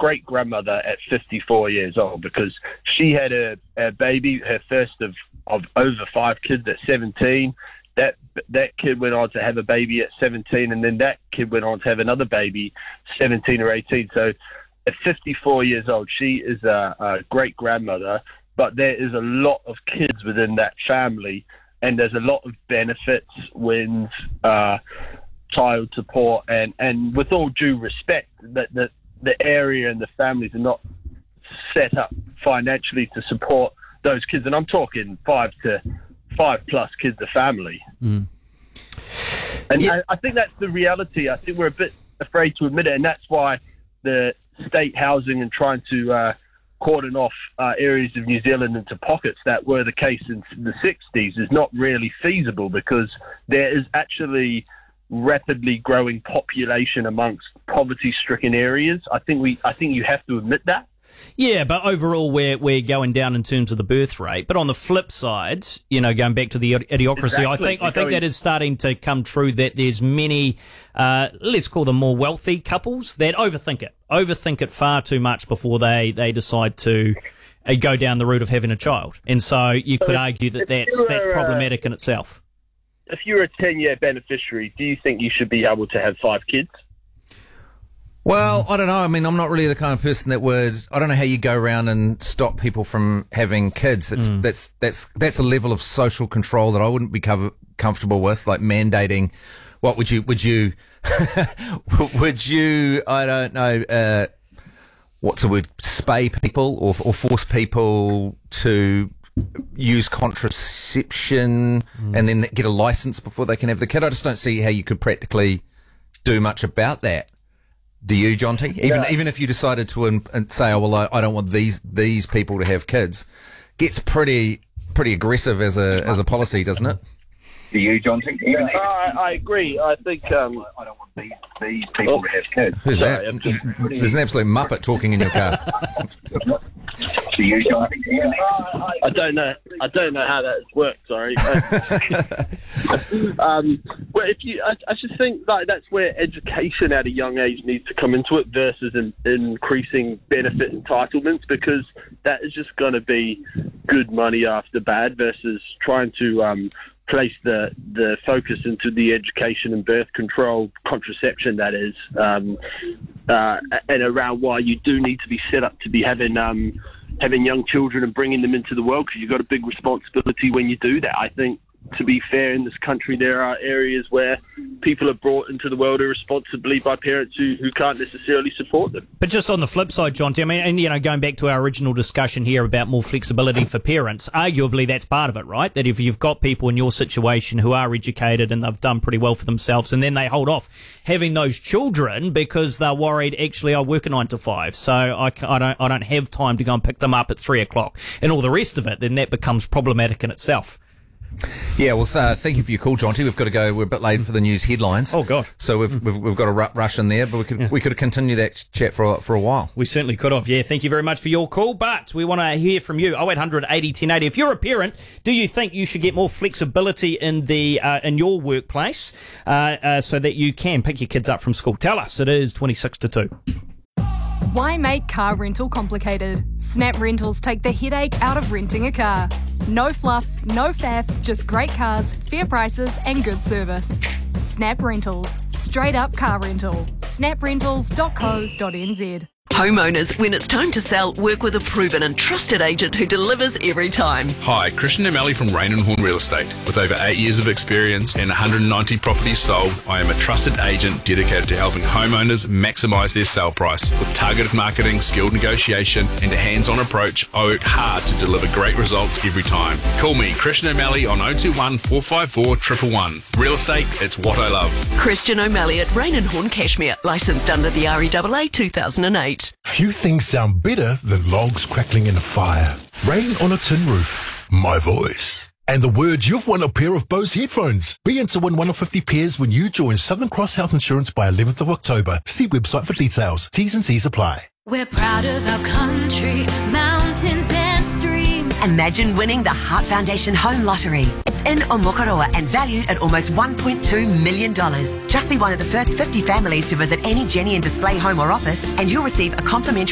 great-grandmother at 54 years old because she had a baby, her first of over 5 kids at 17. That kid went on to have a baby at 17, and then that kid went on to have another baby, 17 or 18. So at 54 years old, she is a great-grandmother, but there is a lot of kids within that family, and there's a lot of benefits, wins, child support, and with all due respect, that the area and the families are not set up financially to support those kids. And I'm talking 5 plus kids a family. And I think that's the reality. I think we're a bit afraid to admit it, and that's why the state housing and trying to cordon off areas of New Zealand into pockets that were the case in the 60s is not really feasible, because there is actually rapidly growing population amongst poverty-stricken areas. I think you have to admit that. Yeah, but overall we're going down in terms of the birth rate. But on the flip side, going back to the idiocracy, exactly. I think that is starting to come true, that there's many, let's call them more wealthy couples that overthink it far too much before they decide to go down the route of having a child. And so you could argue that's problematic in itself. If you're a 10-year beneficiary, do you think you should be able to have 5 kids? Well, I don't know. I mean, I'm not really the kind of person that would. I don't know how you go around and stop people from having kids. That's a level of social control that I wouldn't be comfortable with, like mandating. What would you? Would you? I don't know. What's the word? Spay people or force people to use contraception and then get a license before they can have the kid. I just don't see how you could practically do much about that. Do you, Jonty? Even if you decided to and say, oh well, I don't want these people to have kids, gets pretty aggressive as a policy, doesn't it? Do you, Jonty? I agree. I think I don't want these people to have kids. Who's that? There's an absolute muppet talking in your car. Do you, Jonty? I don't know how that works. Sorry. Well, I just think like that's where education at a young age needs to come into it versus increasing benefit entitlements, because that is just going to be good money after bad versus trying to place the focus into the education and birth control, contraception that is, and around why you do need to be set up to be having young children and bringing them into the world, because you've got a big responsibility when you do that. I think, to be fair, in this country there are areas where people are brought into the world irresponsibly by parents who can't necessarily support them. But just on the flip side, Jonty, I mean, and going back to our original discussion here about more flexibility for parents, arguably that's part of it, right? That if you've got people in your situation who are educated and they've done pretty well for themselves, and then they hold off having those children because they're worried, actually, I work a 9 to 5, so I don't have time to go and pick them up at 3 o'clock and all the rest of it, then that becomes problematic in itself. Yeah, well, thank you for your call, Jonty. We've got to go. We're a bit late for the news headlines. Oh God! So we've got to rush in there, but we could continue that chat for a while. We certainly could have. Yeah, thank you very much for your call. But we want to hear from you. 0800 80 1080. If you're a parent, do you think you should get more flexibility in in your workplace so that you can pick your kids up from school? Tell us. It is 26 to 2. Why make car rental complicated? Snap Rentals take the headache out of renting a car. No fluff, no faff, just great cars, fair prices and good service. Snap Rentals. Straight up car rental. snaprentals.co.nz. Homeowners, when it's time to sell, work with a proven and trusted agent who delivers every time. Hi, Christian O'Malley from Rain & Horn Real Estate. With over 8 years of experience and 190 properties sold, I am a trusted agent dedicated to helping homeowners maximise their sale price. With targeted marketing, skilled negotiation and a hands-on approach, I work hard to deliver great results every time. Call me, Christian O'Malley, on 021 454 111. Real estate, it's what I love. Christian O'Malley at Rain & Horn Cashmere, licensed under the REAA 2008. Few things sound better than logs crackling in a fire, rain on a tin roof, my voice, and the words you've won a pair of Bose headphones. Be in to win one of 50 pairs when you join Southern Cross Health Insurance by 11th of October. See website for details. T's and C's apply. We're proud of our country, mountains and streams. Imagine winning the Heart Foundation Home Lottery. It's in Omokoroa and valued at almost $1.2 million. Just be one of the first 50 families to visit any Jenny and Display home or office, and you'll receive a complimentary